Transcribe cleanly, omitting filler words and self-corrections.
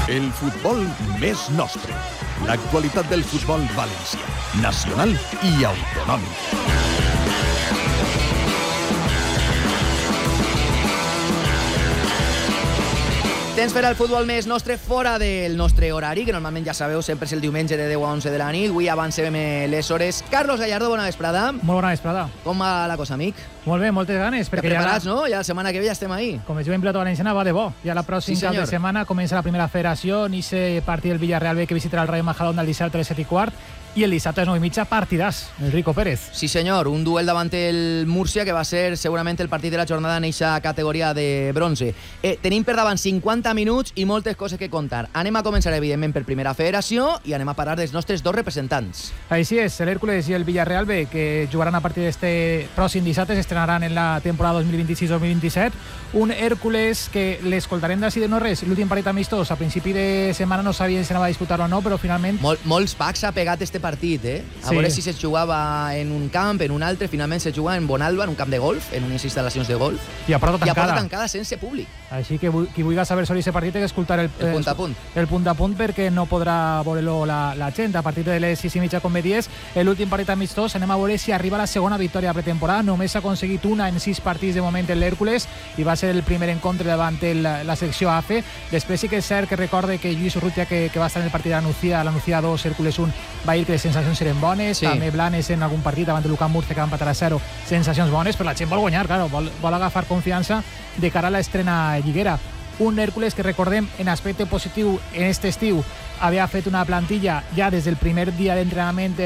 El futbol més nostre. L'actualitat del futbol valencià, nacional i autonòmic. Temps per al futbol més nostre fora del nostre horari, que normalment ja sabeu, sempre és el diumenge de 10 a 11 de la nit. Avui avancem les hores. Carlos Gallardo, bona vesprada. Molt bona vesprada. Com va la cosa, amic? Molt bé, moltes ganes. Ja preparats, no? Ja la setmana que ve ja estem ahí. Com es diu en pilota valenciana, va de bo. Ja la pròxima cap de setmana comença la primera federació, ni se partit del Villarreal B que visitarà el Rayo Majadahonda el dissabte a les 7:15. I el dissabte a les 9:30, partidàs, el Rico Pérez. Sí senyor, un duel davant el Múrcia que va ser segurament el partit de la jornada en eixa categoria de bronze. Tenim per davant 50 minuts i moltes coses que contar. Anem a començar evidentment per primera federació i anem a parlar dels nostres dos representants. Així és, l'Hèrcules i el Villarreal B, que jugaran a partir d'este pròxim dissabte, s'estrenaran en la temporada 2026-2027. Un Hèrcules que l'escoltarem d'ací de no res, l'últim partit amistós. A principi de setmana no sabien si anava a disputar o no, però finalment... Molts packs ha pegat este partit, A veure si se jugava en un camp, en un altre, finalment se juga en Bonalba, en un camp de golf, en unes instal·lacions de golf. I a porta tancada. I a porta tancada sense públic. Així que qui vulgui saber sobre aquest partit té que escoltar el punt a punt. El punt a punt, perquè no podrà veure-lo la gent. A partir de les 6:30 com bé dies, l'últim partit amistós, anem a veure si arriba la segona victòria de pretemporada. Només s'ha aconseguit una en 6 partits de moment en l'Hèrcules i va ser el primer encontre davant la secció AFE. Després sí que és cert que recorde que Lluís Urrutia, que va estar en el partit de la Nucía 2, Hèrcules 1, va dir que les sensacions eren bones. Sí. També Blanes en algun partit davant de l'UCAM Murcia, que va empatar a 0, sensacions bones, però la gent vol guanyar, claro, vol agafar confiança de cara a l'estrena lliguera. Un Hèrcules que, recordem, en aspecte positiu en aquest estiu havia fet una plantilla ja des del primer dia d'entrenament